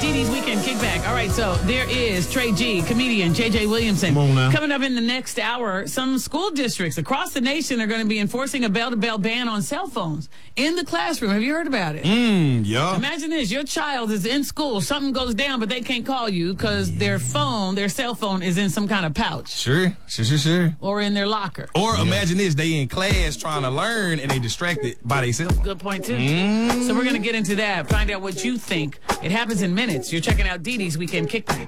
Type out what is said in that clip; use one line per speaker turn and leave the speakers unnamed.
Dee Dee's Weekend Kickback. All right, so there is Trey G, comedian JJ Williamson.
Come on now.
Coming up in the next hour, some school districts across the nation are going to be enforcing a bell-to-bell ban on cell phones in the classroom. Have you heard about it?
Yeah.
Imagine this. Your child is in school. Something goes down, but they can't call you because their cell phone is in some kind of pouch.
Sure.
Or in their locker.
Or imagine this, they in class trying to learn and they distracted by themselves.
Good point, too. So we're going to get into that, find out what you think. It happens in minutes. You're checking out Dee Dee's Weekend Kickback.